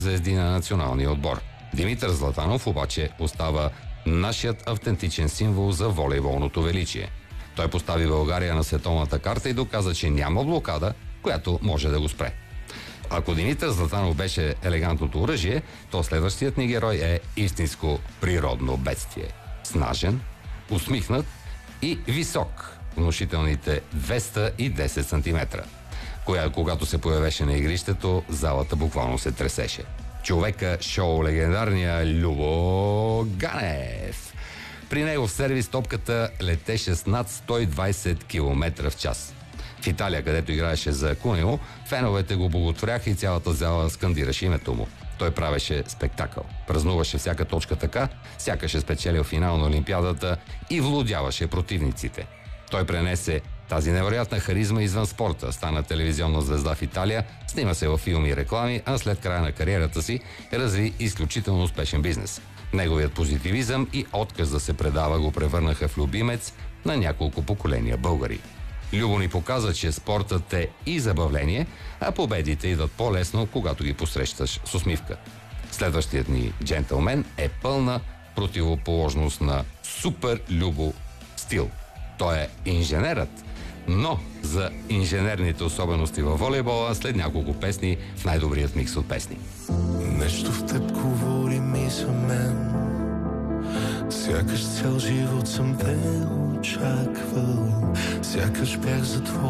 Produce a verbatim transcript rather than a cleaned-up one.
звезди на националния отбор. Димитър Златанов обаче остава нашият автентичен символ за волейболното величие. Той постави България на световната карта и доказа, че няма блокада, която може да го спре. Ако Димитър Златанов беше елегантното оръжие, то следващият ни герой е истинско природно бедствие. Снажен, усмихнат и висок, внушителните двеста и десет сантиметра. Коя, когато се появеше на игрището, залата буквално се тресеше. Човека шоу легендарния Любо Ганев. При него в сервис топката летеше с над сто и двадесет километра в час. В Италия, където играеше за Кунео, феновете го боготворяха и цялата зала скандираше името му. Той правеше спектакъл. Празнуваше всяка точка така, сякаш е спечелил финал на Олимпиадата и влудяваше противниците. Той пренесе тази невероятна харизма извън спорта, стана телевизионна звезда в Италия, снима се във филми и реклами, а след края на кариерата си разви изключително успешен бизнес. Неговият позитивизъм и отказ да се предава го превърнаха в любимец на няколко поколения българи. Любо ни показа, че спортът е и забавление, а победите идват по-лесно, когато ги посрещаш с усмивка. Следващият ни джентълмен е пълна противоположност на супер Любо стил. Той е инженерът, но за инженерните особености във волейбола след няколко песни в най-добрият микс от песни. Нещо в теб говори ми за мен, сякаш цял живот съм те очаквал, сякаш бях за твой